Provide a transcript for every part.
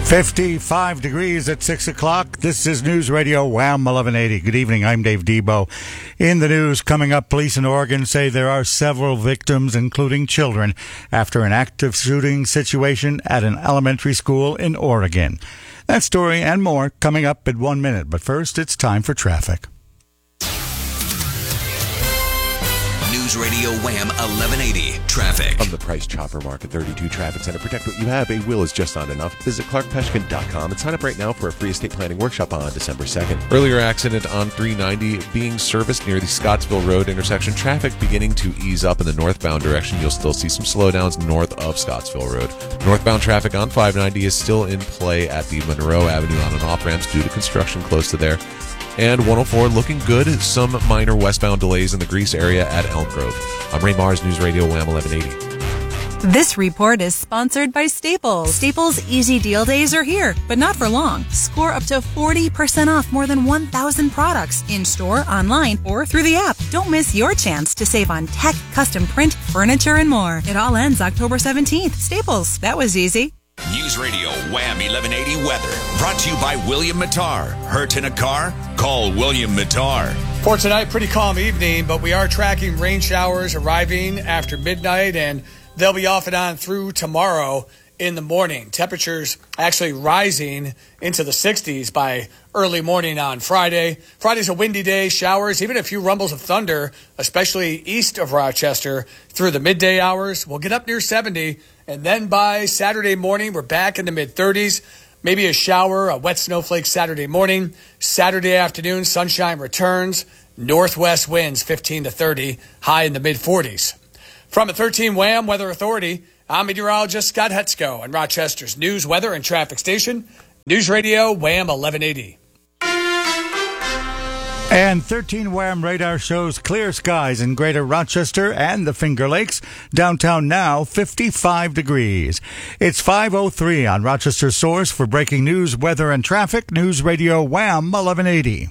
55 degrees at 6 o'clock. This is News Radio Wham 1180. Good evening. I'm Dave Debo. In the news coming up, police in Oregon say there are several victims, including children, after an active shooting situation at an elementary school in Oregon. That story and more coming up in 1 minute. But first, it's time for traffic. News Radio Wham 1180 traffic. From the Price Chopper Market 32 Traffic Center, protect what you have. A will is just not enough. Visit ClarkPeshkin.com and sign up right now for a free estate planning workshop on December 2nd. Earlier accident on 390 being serviced near the Scottsville Road intersection. Traffic beginning to ease up in the northbound direction. You'll still see some slowdowns north of Scottsville Road. Northbound traffic on 590 is still in play at the Monroe Avenue on and off ramps due to construction close to there. And 104 looking good. Some minor westbound delays in the Greece area at Elm Grove. I'm Ray Mars, News Radio Wham 1180. This report is sponsored by Staples. Staples Easy Deal Days are here, but not for long. Score up to 40% off more than 1,000 products in-store, online, or through the app. Don't miss your chance to save on tech, custom print, furniture, and more. It all ends October 17th. Staples. That was easy. News Radio Wham 1180 weather. Brought to you by William Mattar. Hurt in a car? Call William Mattar. For tonight, pretty calm evening, but we are tracking rain showers arriving after midnight, and they'll be off and on through tomorrow in the morning. Temperatures actually rising into the 60s by early morning on Friday. Friday's a windy day, showers, even a few rumbles of thunder, especially east of Rochester through the midday hours. We'll get up near 70, and then by Saturday morning, we're back in the mid-30s. Maybe a shower, a wet snowflake Saturday morning. Saturday afternoon, sunshine returns. Northwest winds 15 to 30, high in the mid-40s. From a 13 Wham Weather Authority, I'm meteorologist Scott Hetzko on Rochester's news, weather, and traffic station, News Radio Wham 1180. And 13 Wham radar shows clear skies in Greater Rochester and the Finger Lakes. Downtown now, 55 degrees. It's 5:03 on Rochester's source for breaking news, weather, and traffic. News Radio Wham 1180.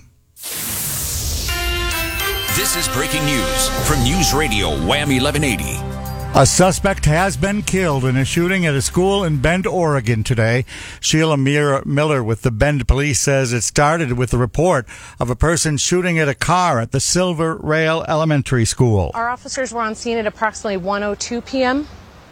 This is breaking news from News Radio Wham 1180. A suspect has been killed in a shooting at a school in Bend, Oregon today. Sheila Miller with the Bend Police says it started with the report of a person shooting at a car at the Silver Rail Elementary School. Our officers were on scene at approximately 1:02 p.m.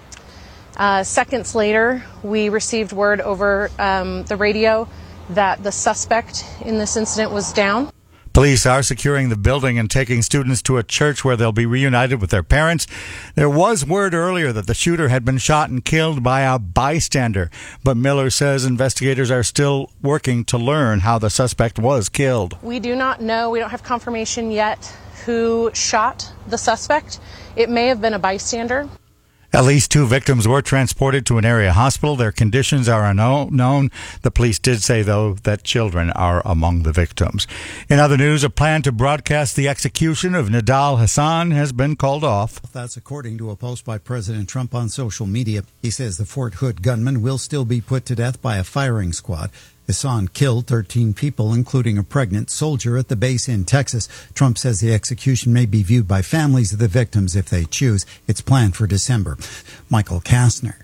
Seconds later, we received word over the radio that the suspect in this incident was down. Police are securing the building and taking students to a church where they'll be reunited with their parents. There was word earlier that the shooter had been shot and killed by a bystander, but Miller says investigators are still working to learn how the suspect was killed. We do not know, we don't have confirmation yet who shot the suspect. It may have been a bystander. At least 2 victims were transported to an area hospital. Their conditions are unknown. The police did say, though, that children are among the victims. In other news, a plan to broadcast the execution of Nidal Hasan has been called off. That's according to a post by President Trump on social media. He says the Fort Hood gunman will still be put to death by a firing squad. Hasan killed 13 people, including a pregnant soldier at the base in Texas. Trump says the execution may be viewed by families of the victims if they choose. It's planned for December. Michael Kastner,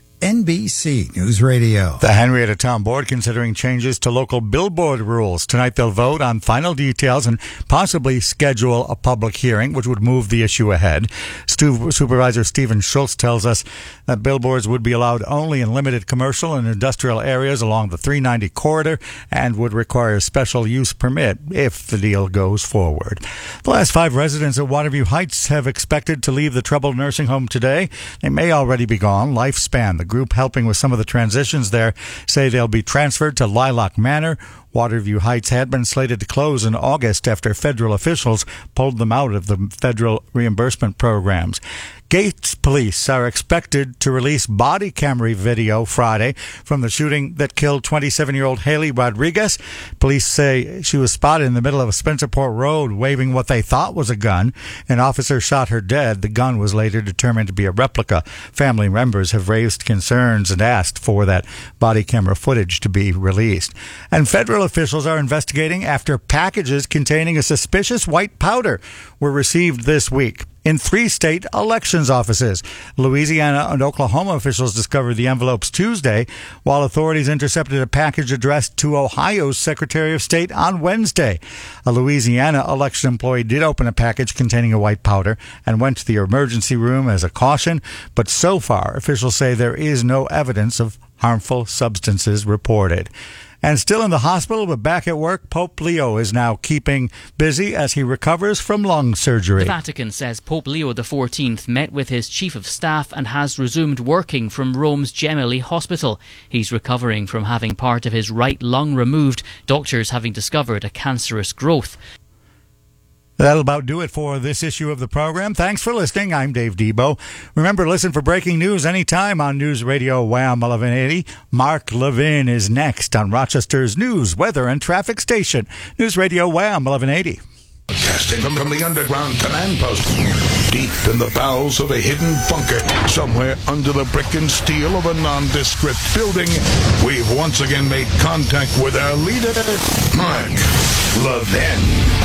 NBC News Radio. The Henrietta Town Board considering changes to local billboard rules. Tonight they'll vote on final details and possibly schedule a public hearing, which would move the issue ahead. Supervisor Stephen Schultz tells us that billboards would be allowed only in limited commercial and industrial areas along the 390 corridor and would require a special use permit if the deal goes forward. The last 5 residents at Waterview Heights have expected to leave the troubled nursing home today. They may already be gone. Lifespan, the group helping with some of the transitions there, say they'll be transferred to Lilac Manor. Waterview Heights had been slated to close in August after federal officials pulled them out of the federal reimbursement programs. Gates police are expected to release body camera video Friday from the shooting that killed 27-year-old Haley Rodriguez. Police say she was spotted in the middle of a Spencerport Road waving what they thought was a gun. An officer shot her dead. The gun was later determined to be a replica. Family members have raised concerns and asked for that body camera footage to be released. And federal officials are investigating after packages containing a suspicious white powder were received this week. in 3 state elections offices. Louisiana and Oklahoma officials discovered the envelopes Tuesday, while authorities intercepted a package addressed to Ohio's Secretary of State on Wednesday. A Louisiana election employee did open a package containing a white powder and went to the emergency room as a caution, but so far, officials say there is no evidence of harmful substances reported. And still in the hospital, but back at work, Pope Leo is now keeping busy as he recovers from lung surgery. The Vatican says Pope Leo XIV met with his chief of staff and has resumed working from Rome's Gemelli Hospital. He's recovering from having part of his right lung removed, doctors having discovered a cancerous growth. That'll about do it for this issue of the program. Thanks for listening. I'm Dave Debo. Remember, listen for breaking news anytime on News Radio Wham 1180. Mark Levin is next on Rochester's news, weather, and traffic station. News Radio Wham 1180. Casting from the underground command post, deep in the bowels of a hidden bunker, somewhere under the brick and steel of a nondescript building, we've once again made contact with our leader, Mark Levin.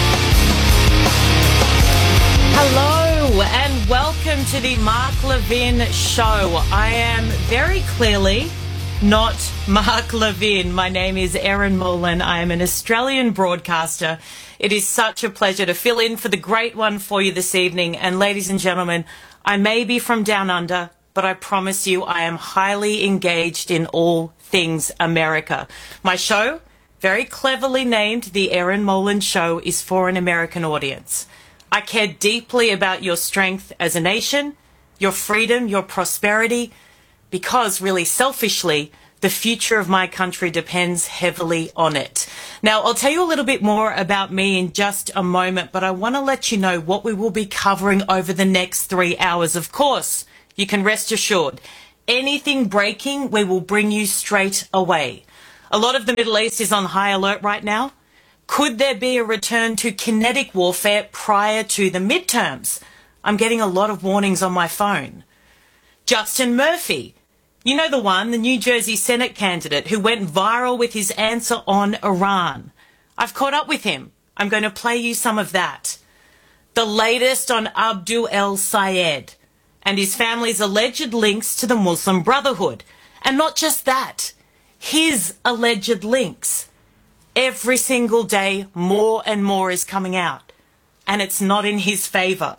Hello and welcome to the Mark Levin Show. I am very clearly not Mark Levin. My name is Erin Molan. I am an Australian broadcaster. It is such a pleasure to fill in for the great one for you this evening. And ladies and gentlemen, I may be from down under, but I promise you I am highly engaged in all things America. My show, very cleverly named The Erin Molan Show, is for an American audience. I care deeply about your strength as a nation, your freedom, your prosperity, because really selfishly, the future of my country depends heavily on it. Now, I'll tell you a little bit more about me in just a moment, but I want to let you know what we will be covering over the next 3 hours. Of course, you can rest assured, anything breaking, we will bring you straight away. A lot of the Middle East is on high alert right now. Could there be a return to kinetic warfare prior to the midterms? I'm getting a lot of warnings on my phone. Justin Murphy, you know the one, the New Jersey Senate candidate who went viral with his answer on Iran. I've caught up with him. I'm going to play you some of that. The latest on Abdul El Sayed and his family's alleged links to the Muslim Brotherhood. And not just that, his alleged links. Every single day, more and more is coming out, and it's not in his favour.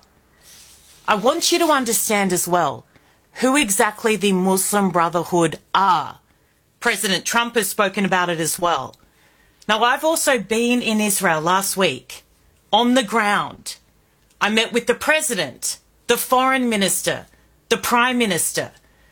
I want you to understand as well who exactly the Muslim Brotherhood are. President Trump has spoken about it as well. Now, I've also been in Israel last week, on the ground. I met with the President, the Foreign Minister, the Prime Minister.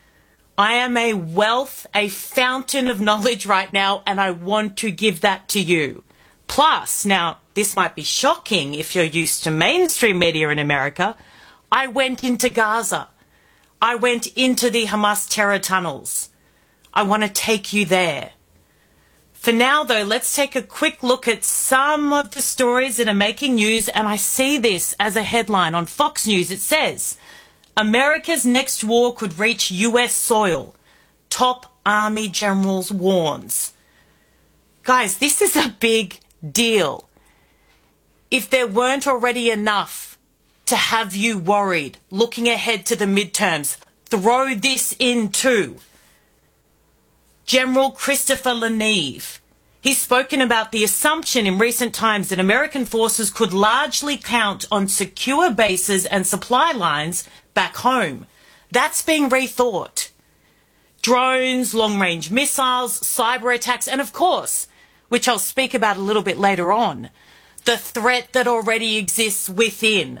I am a wealth, a fountain of knowledge right now, and I want to give that to you. Plus, now, this might be shocking if you're used to mainstream media in America, I went into Gaza. I went into the Hamas terror tunnels. I want to take you there. For now, though, let's take a quick look at some of the stories that are making news, and I see this as a headline on Fox News. It says, America's next war could reach U.S. soil. Top Army generals warns. Guys, this is a big deal. If there weren't already enough to have you worried, looking ahead to the midterms, throw this in too. General Christopher LaNeve. He's spoken about the assumption in recent times that American forces could largely count on secure bases and supply lines back home. That's being rethought. Drones, long-range missiles, cyber attacks, and of course, which I'll speak about a little bit later on, the threat that already exists within.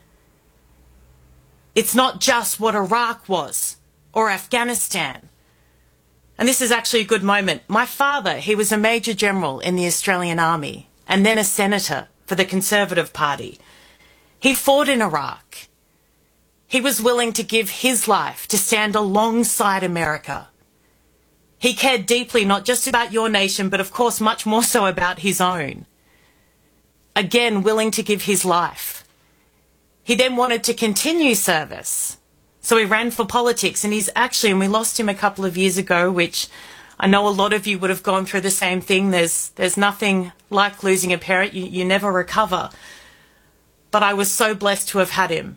It's not just what Iraq was or Afghanistan. And this is actually a good moment. My father, he was a Major General in the Australian Army and then a Senator for the Conservative Party. He fought in Iraq. He was willing to give his life to stand alongside America. He cared deeply not just about your nation, but of course much more so about his own. Again, willing to give his life. He then wanted to continue service. So he ran for politics, and he's actually, and we lost him a couple of years ago, which I know a lot of you would have gone through the same thing. There's nothing like losing a parent. You never recover. But I was so blessed to have had him.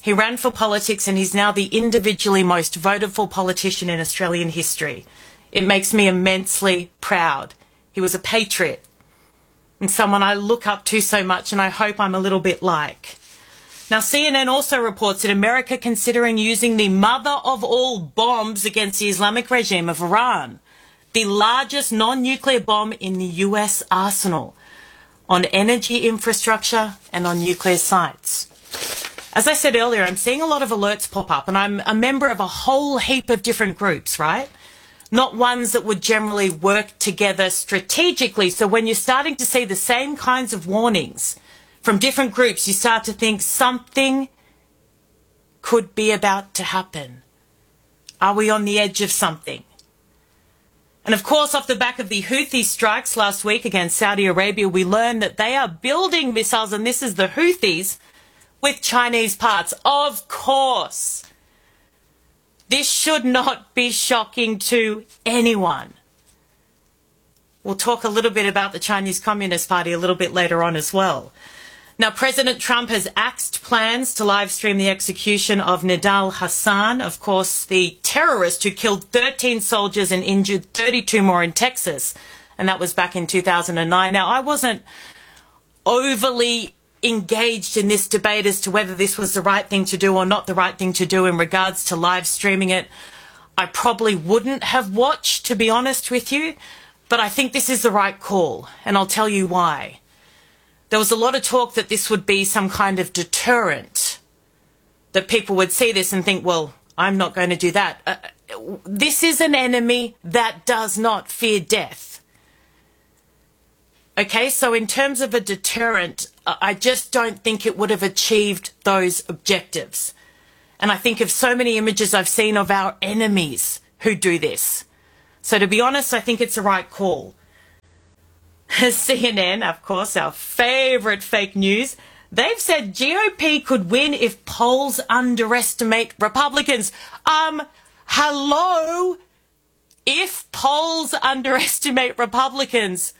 He ran for politics and he's now the individually most voted for politician in Australian history. It makes me immensely proud. He was a patriot and someone I look up to so much and I hope I'm a little bit like. Now, CNN also reports that America considering using the mother of all bombs against the Islamic regime of Iran, the largest non-nuclear bomb in the US arsenal, on energy infrastructure and on nuclear sites. As I said earlier, I'm seeing a lot of alerts pop up, and I'm a member of a whole heap of different groups, right? Not ones that would generally work together strategically. So when you're starting to see the same kinds of warnings from different groups, you start to think something could be about to happen. Are we on the edge of something? And of course, off the back of the Houthi strikes last week against Saudi Arabia, we learned that they are building missiles, and this is the Houthis, with Chinese parts. Of course. This should not be shocking to anyone. We'll talk a little bit about the Chinese Communist Party a little bit later on as well. Now, President Trump has axed plans to live stream the execution of Nidal Hassan, of course, the terrorist who killed 13 soldiers and injured 32 more in Texas. And that was back in 2009. Now, I wasn't overly engaged in this debate as to whether this was the right thing to do or not the right thing to do in regards to live streaming it. I probably wouldn't have watched, to be honest with you, but I think this is the right call, and I'll tell you why. There was a lot of talk that this would be some kind of deterrent, that people would see this and think, well, I'm not going to do that. This is an enemy that does not fear death. Okay, so in terms of a deterrent, I just don't think it would have achieved those objectives. And I think of so many images I've seen of our enemies who do this. So to be honest, I think it's the right call. CNN, of course, our favourite fake news, they've said GOP could win if polls underestimate Republicans. Hello? If polls underestimate Republicans,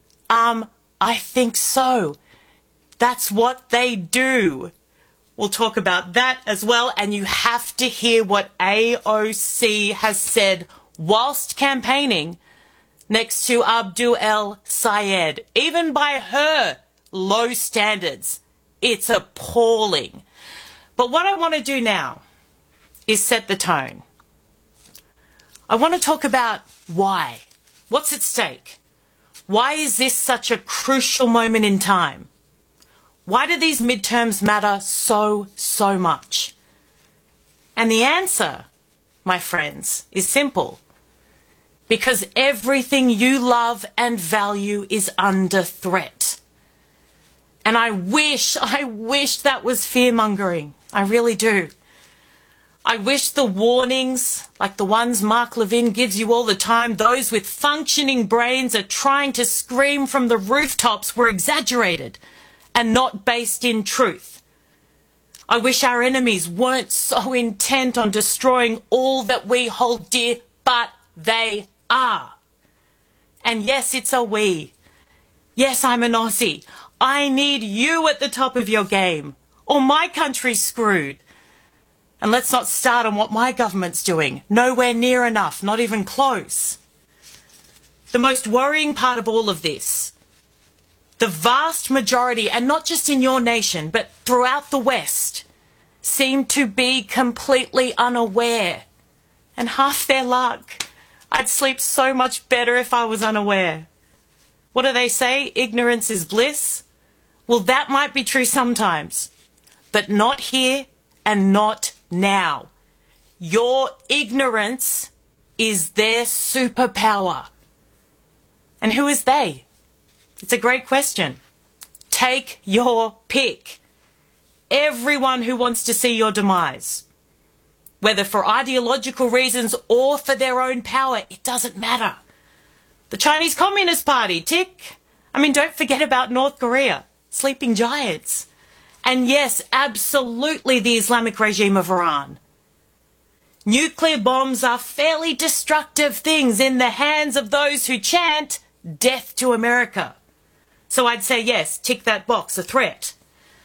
I think so. That's what they do. We'll talk about that as well, and you have to hear what AOC has said whilst campaigning next to Abdul El Sayed. Even by her low standards, it's appalling. But what I want to do now is set the tone. I want to talk about why. What's at stake? Why is this such a crucial moment in time? Why do these midterms matter so much? And the answer, my friends, is simple. Because everything you love and value is under threat. And I wish that was fear-mongering. I really do. I wish the warnings, like the ones Mark Levin gives you all the time, those with functioning brains are trying to scream from the rooftops, were exaggerated and not based in truth. I wish our enemies weren't so intent on destroying all that we hold dear, but they are. And yes, it's a we. Yes, I'm an Aussie. I need you at the top of your game, or my country's screwed. And let's not start on what my government's doing. Nowhere near enough, not even close. The most worrying part of all of this, the vast majority, and not just in your nation, but throughout the West, seem to be completely unaware. And half their luck. I'd sleep so much better if I was unaware. What do they say? Ignorance is bliss? Well, that might be true sometimes, but not here and not now. Your ignorance is their superpower. And who is they? It's a great question. Take your pick. Everyone who wants to see your demise, whether for ideological reasons or for their own power, it doesn't matter. The Chinese Communist Party, tick. I mean, don't forget about North Korea, sleeping giants. And yes, absolutely the Islamic regime of Iran. Nuclear bombs are fairly destructive things in the hands of those who chant death to America. So I'd say yes, tick that box, a threat.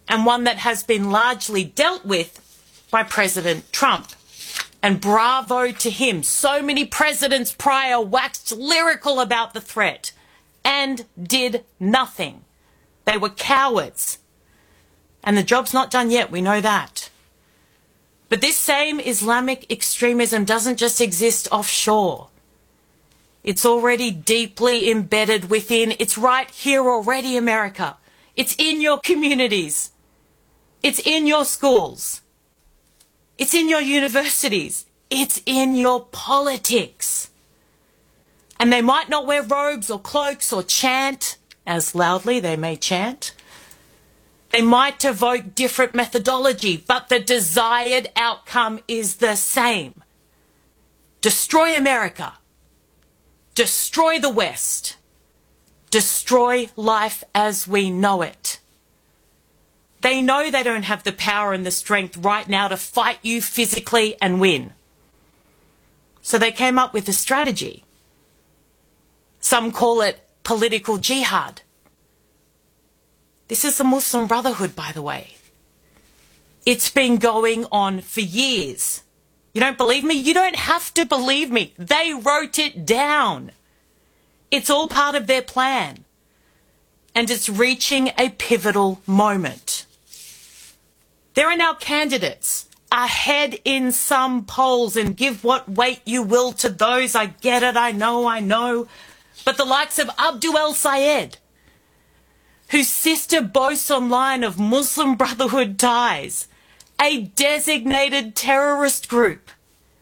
and one that has been largely dealt with by President Trump. And bravo to him. So many presidents prior waxed lyrical about the threat and did nothing. They were cowards. And the job's not done yet, we know that. But this same Islamic extremism doesn't just exist offshore. It's already deeply embedded within. It's right here already, America. It's in your communities. It's in your schools. It's in your universities. It's in your politics. And they might not wear robes or cloaks or chant, as loudly they may chant. They might evoke different methodology, but the desired outcome is the same. Destroy America. Destroy the West. Destroy life as we know it. They know they don't have the power and the strength right now to fight you physically and win. So they came up with a strategy. Some call it political jihad. This is the Muslim Brotherhood, by the way. It's been going on for years. You don't believe me? You don't have to believe me. They wrote it down. It's all part of their plan. And it's reaching a pivotal moment. There are now candidates ahead in some polls, and give what weight you will to those. I get it, I know. But the likes of Abdul El-Sayed, whose sister boasts online of Muslim Brotherhood ties, a designated terrorist group.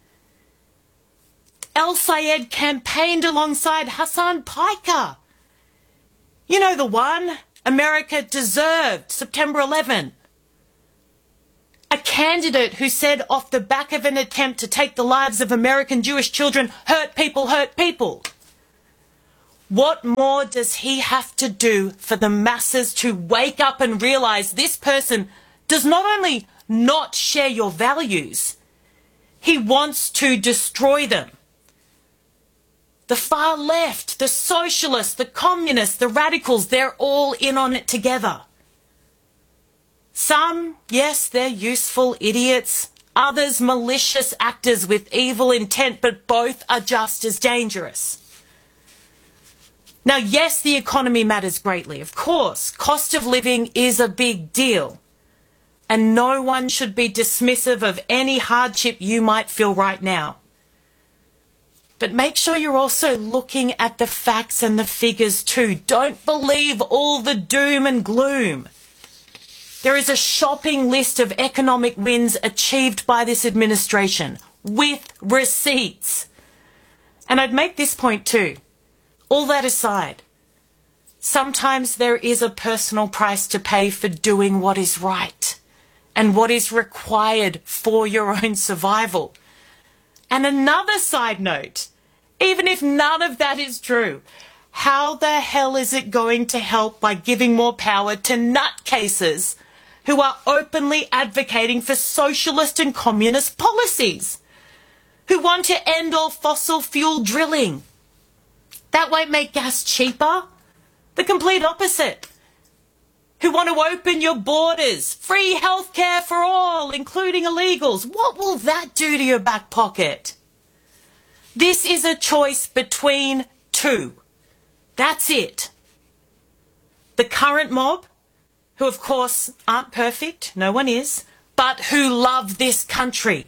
El-Sayed campaigned alongside Hassan Piker. You know the one America deserved, September 11. A candidate who said off the back of an attempt to take the lives of American Jewish children, hurt people, hurt people. What more does he have to do for the masses to wake up and realize this person does not only not share your values, he wants to destroy them? The far left, the socialists, the communists, the radicals, they're all in on it together. Some, yes, they're useful idiots. Others, malicious actors with evil intent, but both are just as dangerous. Now, yes, the economy matters greatly. Of course, cost of living is a big deal. And no one should be dismissive of any hardship you might feel right now. But make sure you're also looking at the facts and the figures too. Don't believe all the doom and gloom. There is a shopping list of economic wins achieved by this administration with receipts. And I'd make this point too. All that aside, sometimes there is a personal price to pay for doing what is right and what is required for your own survival. And another side note, even if none of that is true, how the hell is it going to help by giving more power to nutcases who are openly advocating for socialist and communist policies, who want to end all fossil fuel drilling? That won't make gas cheaper. The complete opposite. Who want to open your borders, free healthcare for all, including illegals. What will that do to your back pocket? This is a choice between two. That's it. The current mob, who of course aren't perfect, no one is, but who love this country.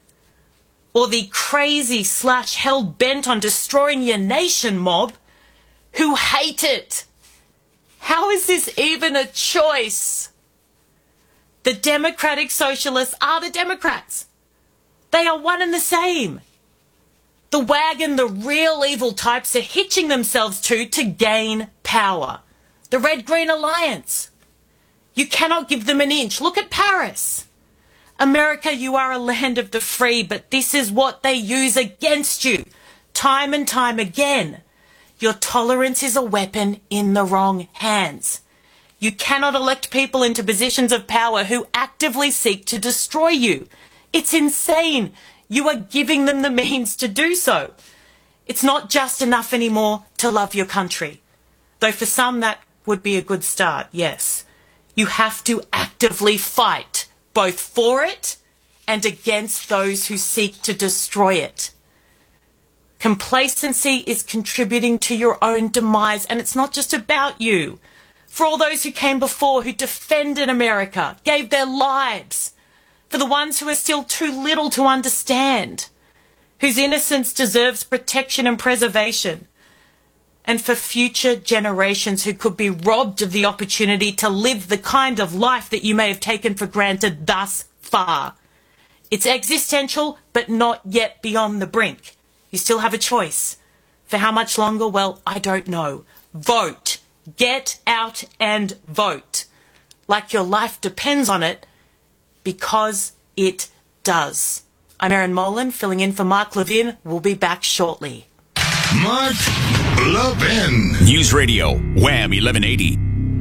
Or the crazy / hell-bent on destroying your nation mob, who hate it. How is this even a choice? The democratic socialists are the Democrats. They are one and the same. The wagon the real evil types are hitching themselves to gain power. The Red-Green Alliance. You cannot give them an inch. Look at Paris. America, you are a land of the free, but this is what they use against you, time and time again. Your tolerance is a weapon in the wrong hands. You cannot elect people into positions of power who actively seek to destroy you. It's insane. You are giving them the means to do so. It's not just enough anymore to love your country, though for some that would be a good start, yes. You have to actively fight, both for it and against those who seek to destroy it. Complacency is contributing to your own demise, and it's not just about you. For all those who came before, who defended America, gave their lives, for the ones who are still too little to understand, whose innocence deserves protection and preservation, and for future generations who could be robbed of the opportunity to live the kind of life that you may have taken for granted thus far. It's existential, but not yet beyond the brink. You still have a choice. For how much longer? Well, I don't know. Vote. Get out and vote. Like your life depends on it, because it does. I'm Erin Molan, filling in for Mark Levin. We'll be back shortly. Mark Levin. News Radio, Wham 1180.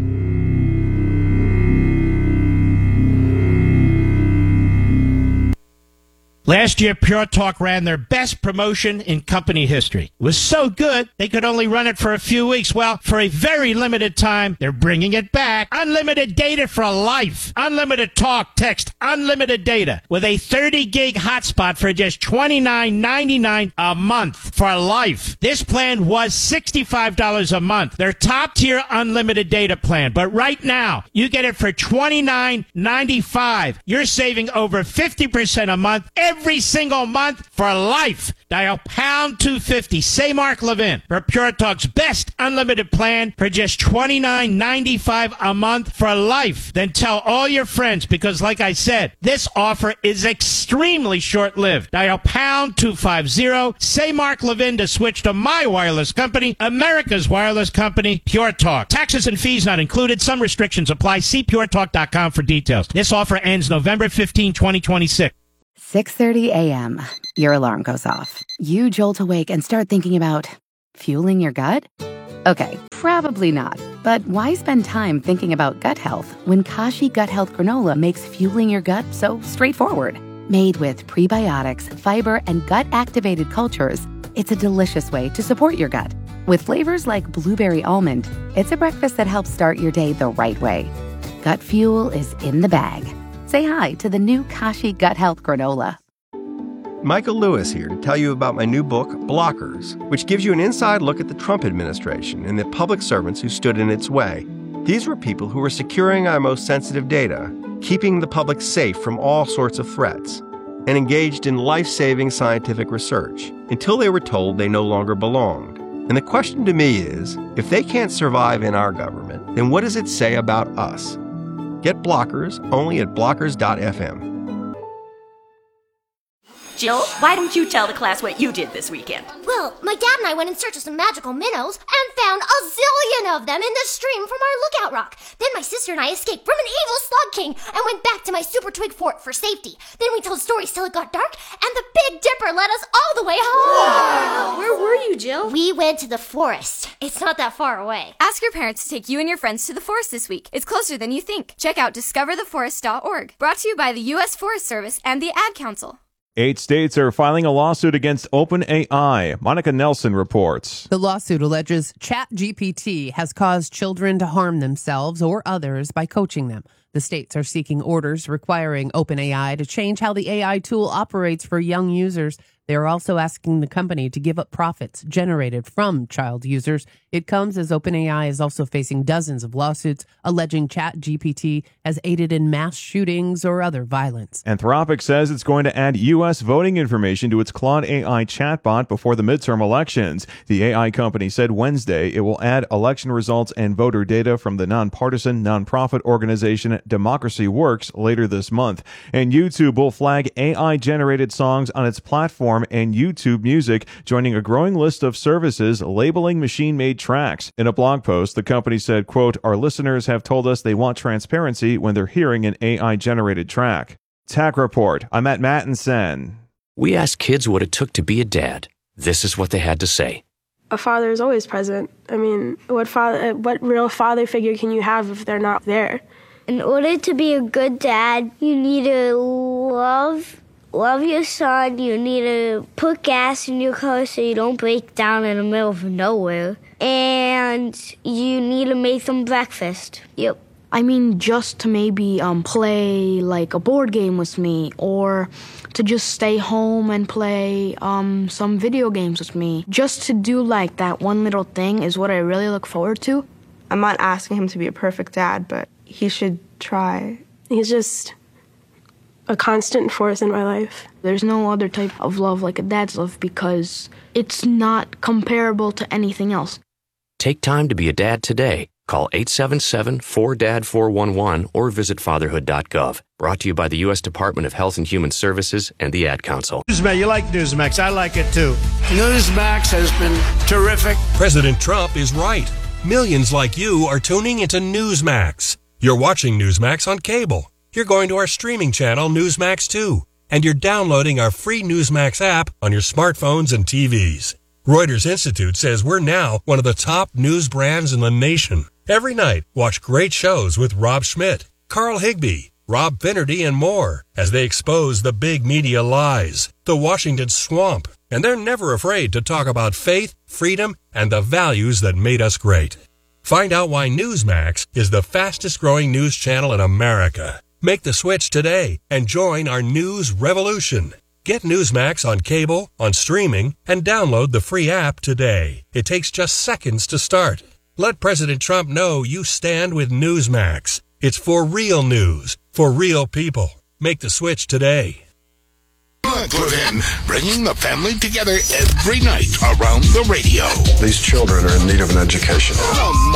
Last year, Pure Talk ran their best promotion in company history. It was so good, they could only run it for a few weeks. Well, for a very limited time, they're bringing it back. Unlimited data for life. Unlimited talk, text, unlimited data. With a 30-gig hotspot for just $29.99 a month for life. This plan was $65 a month. Their top-tier unlimited data plan. But right now, you get it for $29.95. You're saving over 50% a month every single month for life. Dial pound 250. Say Mark Levin for Pure Talk's best unlimited plan for just $29.95 a month for life. Then tell all your friends, because like I said, this offer is extremely short-lived. Dial pound 250. Say Mark Levin to switch to my wireless company, America's wireless company, Pure Talk. Taxes and fees not included. Some restrictions apply. See puretalk.com for details. This offer ends November 15, 2026. 6:30 a.m. Your alarm goes off. You jolt awake and start thinking about fueling your gut? Okay, probably not. But why spend time thinking about gut health when Kashi Gut Health Granola makes fueling your gut so straightforward? Made with prebiotics, fiber, and gut-activated cultures, it's a delicious way to support your gut. With flavors like blueberry almond, it's a breakfast that helps start your day the right way. Gut fuel is in the bag. Say hi to the new Kashi Gut Health Granola. Michael Lewis here to tell you about my new book, Blockers, which gives you an inside look at the Trump administration and the public servants who stood in its way. These were people who were securing our most sensitive data, keeping the public safe from all sorts of threats, and engaged in life-saving scientific research until they were told they no longer belonged. And the question to me is, if they can't survive in our government, then what does it say about us? Get Blockers only at blockers.fm. Jill, why don't you tell the class what you did this weekend? Well, my dad and I went in search of some magical minnows and found a zillion of them in the stream from our lookout rock. Then my sister and I escaped from an evil slug king and went back to my super twig fort for safety. Then we told stories till it got dark, and the Big Dipper led us all the way home. Wow. Where were you, Jill? We went to the forest. It's not that far away. Ask your parents to take you and your friends to the forest this week. It's closer than you think. Check out discovertheforest.org. Brought to you by the U.S. Forest Service and the Ad Council. 8 states are filing a lawsuit against OpenAI. Monica Nelson reports. The lawsuit alleges ChatGPT has caused children to harm themselves or others by coaching them. The states are seeking orders requiring OpenAI to change how the AI tool operates for young users. They are also asking the company to give up profits generated from child users. It comes as OpenAI is also facing dozens of lawsuits alleging ChatGPT has aided in mass shootings or other violence. Anthropic says it's going to add U.S. voting information to its Claude AI chatbot before the midterm elections. The AI company said Wednesday it will add election results and voter data from the nonpartisan nonprofit organization Democracy Works later this month. And YouTube will flag AI-generated songs on its platform and YouTube Music, joining a growing list of services labeling machine-made tracks. In a blog post, the company said, quote, "Our listeners have told us they want transparency when they're hearing an AI-generated track." Tech Report. I'm at Matt and Sen. We asked kids what it took to be a dad. This is what they had to say. A father is always present. I mean, what real father figure can you have if they're not there? In order to be a good dad, you need to love your son. You need to put gas in your car so you don't break down in the middle of nowhere. And you need to make them breakfast. Yep. I mean, just to maybe play like a board game with me, or to just stay home and play some video games with me. Just to do like that one little thing is what I really look forward to. I'm not asking him to be a perfect dad, but he should try. He's just a constant force in my life. There's no other type of love like a dad's love because it's not comparable to anything else. Take time to be a dad today. Call 877-4DAD-411 or visit fatherhood.gov. Brought to you by the U.S. Department of Health and Human Services and the Ad Council. Newsmax, you like Newsmax. I like it too. Newsmax has been terrific. President Trump is right. Millions like you are tuning into Newsmax. You're watching Newsmax on cable. You're going to our streaming channel, Newsmax 2. And you're downloading our free Newsmax app on your smartphones and TVs. Reuters Institute says we're now one of the top news brands in the nation. Every night, watch great shows with Rob Schmidt, Carl Higbie, Rob Finnerty, and more as they expose the big media lies, the Washington swamp, and they're never afraid to talk about faith, freedom, and the values that made us great. Find out why Newsmax is the fastest-growing news channel in America. Make the switch today and join our news revolution. Get Newsmax on cable, on streaming, and download the free app today. It takes just seconds to start. Let President Trump know you stand with Newsmax. It's for real news, for real people. Make the switch today. Mark Levin, bringing the family together every night around the radio. These children are in need of an education.